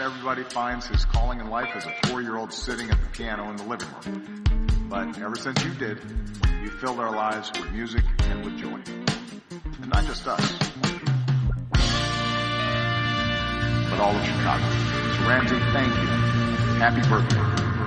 everybody finds his calling in life as a 4-year-old sitting at the piano in the living room. But ever since you did, you filled our lives with music and with joy. And not just us, but all of Chicago. So Ramsey, thank you. Happy birthday.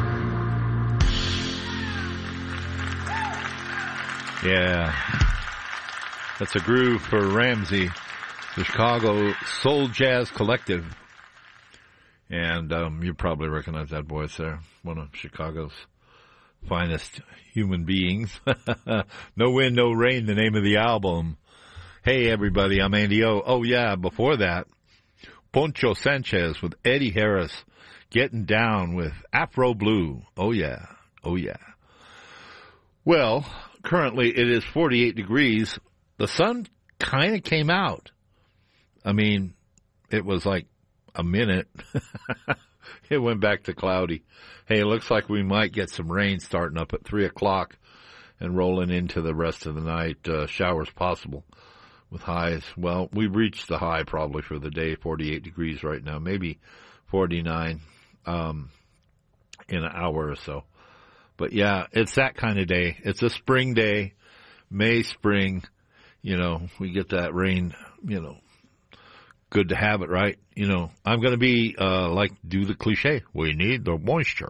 Yeah. That's a groove for Ramsey, the Chicago Soul Jazz Collective. And you probably recognize that voice there. One of Chicago's finest human beings. No Wind, No Rain, the name of the album. Hey, everybody, I'm Andy O. Oh, yeah, before that, Poncho Sanchez with Eddie Harris, Getting Down with Afro Blue. Oh, yeah. Oh, yeah. Well, currently it is 48 degrees. The sun kind of came out. I mean, it was like a minute. It went back to cloudy. Hey, it looks like we might get some rain starting up at 3 o'clock and rolling into the rest of the night. Showers possible with highs. Well, we've reached the high probably for the day, 48 degrees right now, maybe 49 in an hour or so. But, yeah, it's that kind of day. It's a spring day, May, spring. You know, we get that rain, you know. Good to have it, right? You know, I'm going to be, do the cliche. We need the moisture.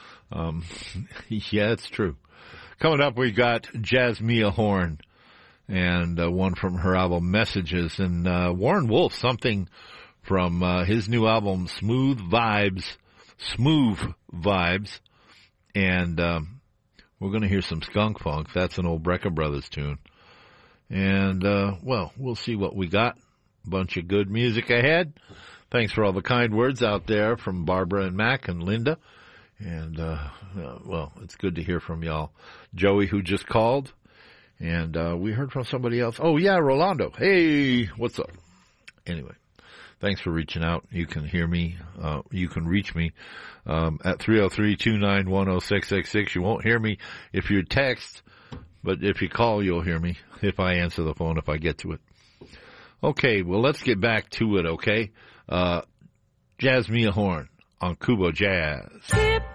Yeah, it's true. Coming up, we got Jasmia Horn and one from her album Messages, and Warren Wolf, something from his new album Smooth Vibes, and we're going to hear some Skunk Funk. That's an old Brecker Brothers tune. And, well, we'll see what we got. Bunch of good music ahead. Thanks for all the kind words out there from Barbara and Mac and Linda. And, well, it's good to hear from y'all. Joey, who just called. And we heard from somebody else. Oh, yeah, Rolando. Hey, what's up? Anyway, thanks for reaching out. You can hear me. You can reach me at 303-291-0666. You won't hear me if you text, but if you call, you'll hear me if I answer the phone, if I get to it. Okay, well, let's get back to it, okay? Jasmia Horn on Kubo Jazz.